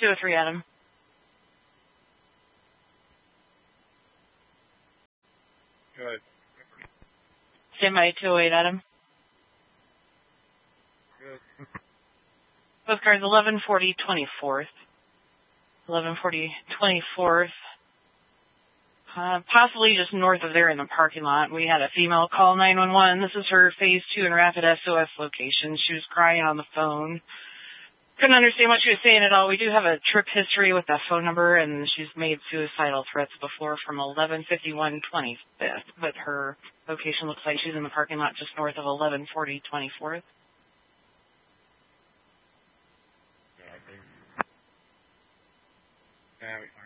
203, Adam. Go ahead. Stand by 208, Adam. Good. Both cars 1140 24th. 1140 24th. Possibly just north of there in the parking lot. We had a female call 911. This is her phase 2 and rapid SOS location. She was crying on the phone. Couldn't understand what she was saying at all. We do have a trip history with that phone number, and she's made suicidal threats before from 1151 25th. But her location looks like she's in the parking lot just north of 1140 24th. Yeah,